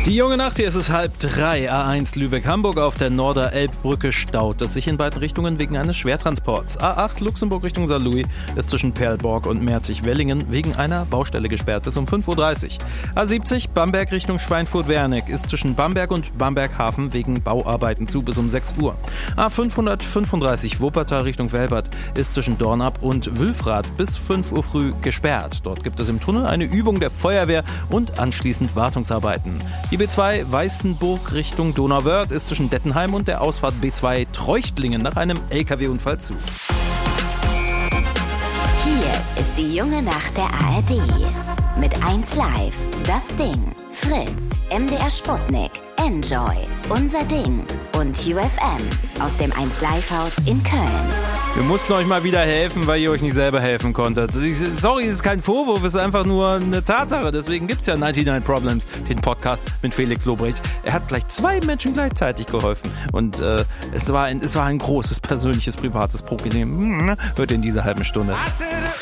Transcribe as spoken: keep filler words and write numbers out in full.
Die junge Nacht, hier ist es halb drei. A eins Lübeck-Hamburg auf der Norder-Elbbrücke staut es sich in beiden Richtungen wegen eines Schwertransports. A acht Luxemburg Richtung Sankt Louis ist zwischen Perlborg und Merzig-Wellingen wegen einer Baustelle gesperrt bis um fünf Uhr dreißig. A siebzig Bamberg Richtung Schweinfurt-Wernig ist zwischen Bamberg und Bamberg-Hafen wegen Bauarbeiten zu bis um sechs Uhr. A fünfhundertfünfunddreißig Wuppertal Richtung Velbert ist zwischen Dornap und Wülfrath bis fünf Uhr früh gesperrt. Dort gibt es im Tunnel eine Übung der Feuerwehr und anschließend Wartungsarbeiten. Die B zwei Weißenburg Richtung Donauwörth ist zwischen Dettenheim und der Ausfahrt B zwei Treuchtlingen nach einem L K W-Unfall zu. Hier ist die junge Nacht der A R D. Mit eins Live, Das Ding, Fritz, M D R Sputnik, Enjoy, Unser Ding und U F M aus dem eins Live Haus in Köln. Wir mussten euch mal wieder helfen, weil ihr euch nicht selber helfen konntet. Sorry, es ist kein Vorwurf, es ist einfach nur eine Tatsache. Deswegen gibt's ja neunundneunzig Problems, den Podcast mit Felix Lobrecht. Er hat gleich zwei Menschen gleichzeitig geholfen. Und äh, es war ein, es war ein großes persönliches, privates Problem. Hört ihr in dieser halben Stunde.